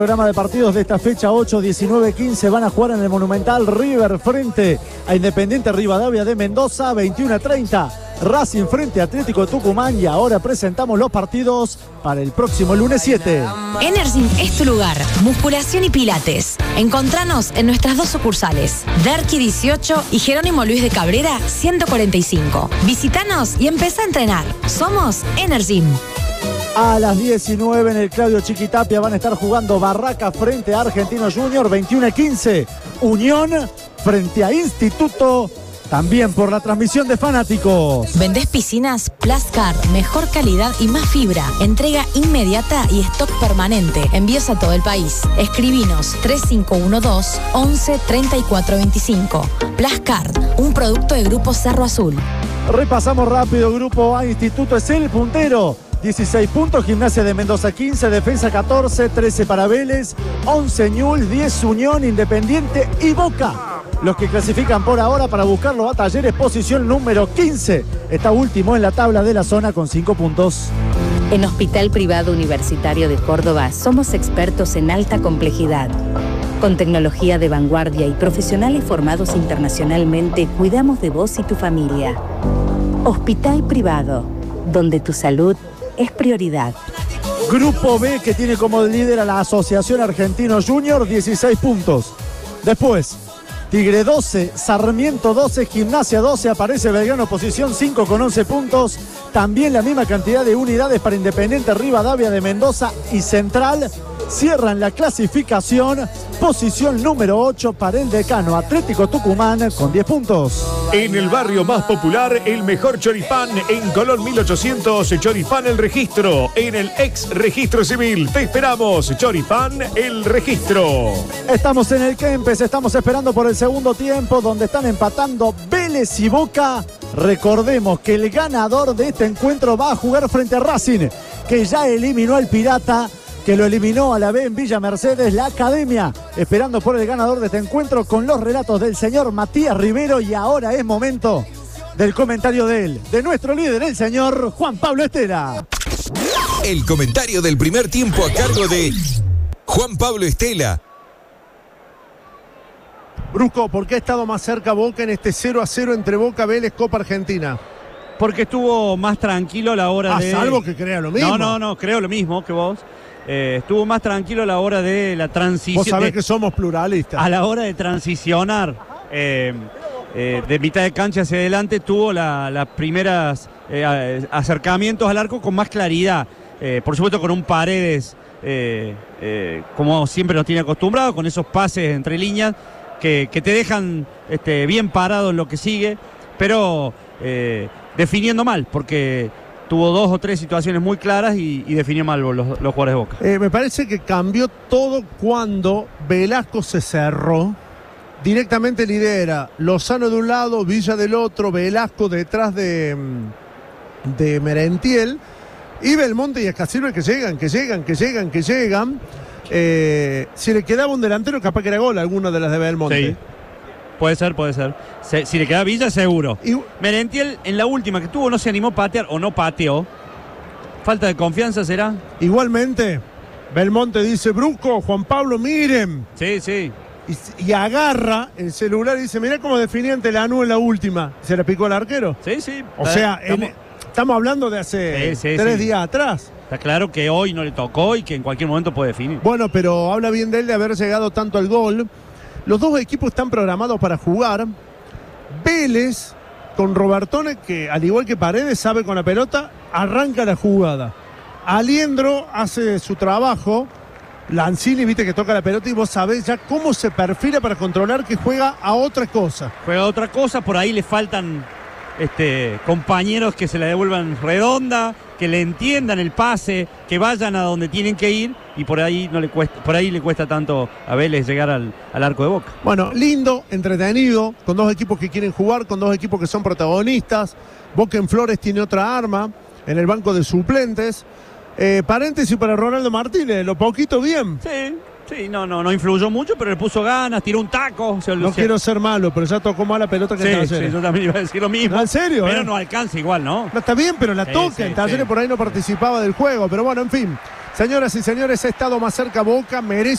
Programa de partidos de esta fecha 8, 19, 15 van a jugar en el Monumental. River frente a Independiente Rivadavia de Mendoza, 21:30. Racing frente a Atlético Tucumán. Y ahora presentamos los partidos para el próximo lunes 7. Energym es tu lugar. Musculación y pilates. Encontranos en nuestras dos sucursales, Derqui 18 y Jerónimo Luis de Cabrera 145. Visítanos y empezá a entrenar. Somos Energym. A las 19 en el Claudio Chiquitapia van a estar jugando Barraca frente a Argentinos Junior, 21:15. Unión frente a Instituto, también por la transmisión de Fanáticos. ¿Vendés piscinas? Plascar, mejor calidad y más fibra. Entrega inmediata y stock permanente. Envíos a todo el país. Escribinos 3512 11 34 25. Plascar, un producto de Grupo Cerro Azul. Repasamos rápido. Grupo A, Instituto es el puntero. 16 puntos, Gimnasia de Mendoza 15, Defensa 14, 13 para Vélez, 11 Ñul, 10 Unión, Independiente y Boca. Los que clasifican por ahora para buscarlo a Talleres, posición número 15. Está último en la tabla de la zona con 5 puntos. En Hospital Privado Universitario de Córdoba somos expertos en alta complejidad. Con tecnología de vanguardia y profesionales formados internacionalmente, cuidamos de vos y tu familia. Hospital Privado, donde tu salud es prioridad. Grupo B, que tiene como líder a la Asociación Argentinos Junior, 16 puntos. Después, Tigre 12, Sarmiento 12, Gimnasia 12, aparece Belgrano, posición 5 con 11 puntos. También la misma cantidad de unidades para Independiente Rivadavia de Mendoza y Central. Cierran la clasificación, posición número 8 para el decano Atlético Tucumán con 10 puntos. En el barrio más popular, el mejor choripán en Colón 1800, Choripán El Registro, en el ex registro civil. Te esperamos, Choripán El Registro. Estamos en el Kempes, estamos esperando por el segundo tiempo, donde están empatando Vélez y Boca. Recordemos que el ganador de este encuentro va a jugar frente a Racing, que ya eliminó al Pirata, que lo eliminó a la vez en Villa Mercedes. La Academia esperando por el ganador de este encuentro, con los relatos del señor Matías Rivero. Y ahora es momento del comentario de él, de nuestro líder, el señor Juan Pablo Estela. El comentario del primer tiempo a cargo de Juan Pablo Estela. Brusco, ¿por qué ha estado más cerca Boca en este 0-0 entre Boca Vélez Copa Argentina? Porque estuvo más tranquilo a la hora de... Salvo que crea lo mismo. No, creo lo mismo que vos. Estuvo más tranquilo a la hora de la transición. Vos sabés que somos pluralistas. A la hora de transicionar de mitad de cancha hacia adelante, tuvo las primeras acercamientos al arco con más claridad. Por supuesto con un Paredes, como siempre nos tiene acostumbrado, con esos pases entre líneas que te dejan bien parado en lo que sigue, pero definiendo mal, porque tuvo 2 o 3 situaciones muy claras y definió mal los jugadores de Boca. Me parece que cambió todo cuando Velasco se cerró. Directamente lidera Lozano de un lado, Villa del otro, Velasco detrás de Merentiel, y Belmonte y Escasilva que llegan. Si le quedaba un delantero, capaz que era gol alguna de las de Belmonte. Sí. Puede ser. Si le queda Villa, seguro. Merentiel en la última que tuvo no se animó a patear o no pateó. ¿Falta de confianza será? Igualmente, Belmonte dice: Brusco, Juan Pablo, miren. Sí. Y agarra el celular y dice: mirá cómo definía ante Lanús en la última. ¿Se la picó al arquero? Sí. O sea, estamos hablando de hace 3 días atrás. Está claro que hoy no le tocó y que en cualquier momento puede definir. Bueno, pero habla bien de él de haber llegado tanto al gol. Los dos equipos están programados para jugar. Vélez, con Robertone, que al igual que Paredes sabe con la pelota, arranca la jugada. Aliendro hace su trabajo. Lanzini, viste que toca la pelota y vos sabés ya cómo se perfila para controlar, que juega a otra cosa. Por ahí le faltan compañeros que se la devuelvan redonda, que le entiendan el pase, que vayan a donde tienen que ir, y por ahí le cuesta tanto a Vélez llegar al arco de Boca. Bueno, lindo, entretenido, con dos equipos que quieren jugar, con dos equipos que son protagonistas. Boca en Flores tiene otra arma en el banco de suplentes. Paréntesis para Ronaldo Martínez, lo poquito bien. Sí, no influyó mucho, pero le puso ganas, tiró un taco. No quiero ser malo, pero ya tocó mala pelota que en Talleres. Sí, yo también iba a decir lo mismo. ¿En serio? Pero no alcanza igual, ¿no? No, está bien, pero la toca. En Talleres por ahí no participaba del juego. Pero bueno, en fin. Señoras y señores, ha estado más cerca Boca, merece